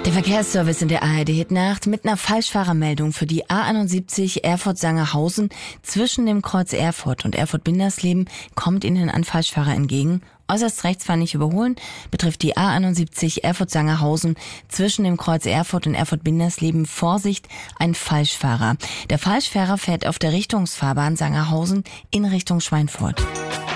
Der Verkehrsservice in der ARD-Hitnacht mit einer Falschfahrermeldung für die A71 Erfurt-Sangerhausen zwischen dem Kreuz Erfurt und Erfurt-Bindersleben kommt Ihnen ein Falschfahrer entgegen. Äußerst rechts fahren nicht überholen, betrifft die A71 Erfurt-Sangerhausen zwischen dem Kreuz Erfurt und Erfurt-Bindersleben. Vorsicht, ein Falschfahrer. Der Falschfahrer fährt auf der Richtungsfahrbahn Sangerhausen in Richtung Schweinfurt.